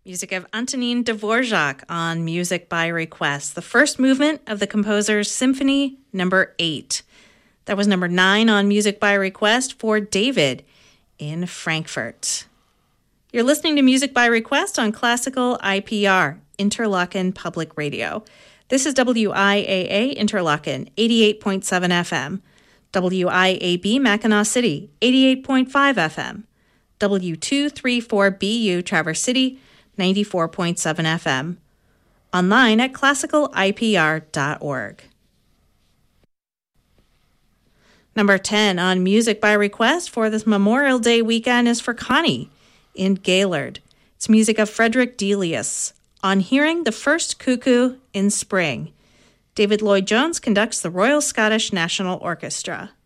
Music of Antonin Dvorak on Music by Request, the first movement of the composer's Symphony No. 8. That was number 9 on Music by Request for David in Frankfurt. You're listening to Music by Request on Classical IPR, Interlochen Public Radio. This is WIAA Interlochen, 88.7 FM. WIAB Mackinac City, 88.5 FM. W234BU Traverse City, 94.7 FM. Online at classicalipr.org. Number 10 on Music by Request for this Memorial Day weekend is for Connie in Gaylord. It's music of Frederick Delius on Hearing the First Cuckoo in Spring. David Lloyd-Jones conducts the Royal Scottish National Orchestra.